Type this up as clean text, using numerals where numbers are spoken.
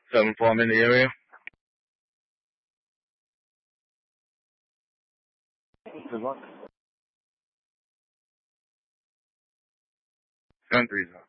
7-4, I'm in the area. Good luck. 7-3.